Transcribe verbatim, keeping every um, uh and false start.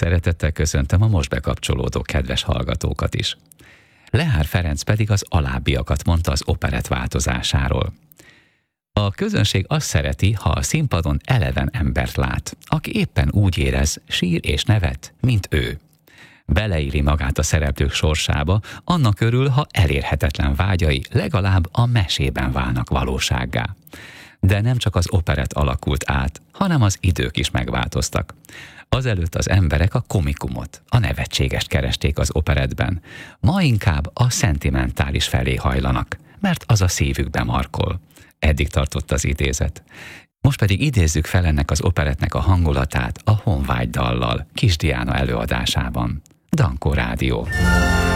Szeretettel köszöntöm a most bekapcsolódó kedves hallgatókat is. Lehár Ferenc pedig az alábbiakat mondta az operett változásáról. A közönség azt szereti, ha a színpadon eleven embert lát, aki éppen úgy érez, sír és nevet, mint ő. Beleíri magát a szereplők sorsába, annak örül, ha elérhetetlen vágyai legalább a mesében válnak valósággá. De nem csak az operett alakult át, hanem az idők is megváltoztak. Azelőtt az emberek a komikumot, a nevetségest keresték az operettben, ma inkább a szentimentális felé hajlanak, mert az a szívükbe markol. Eddig tartott az idézet. Most pedig idézzük fel ennek az operettnek a hangulatát a Honvágy dallal, Kis Diana előadásában. Dankó Rádió.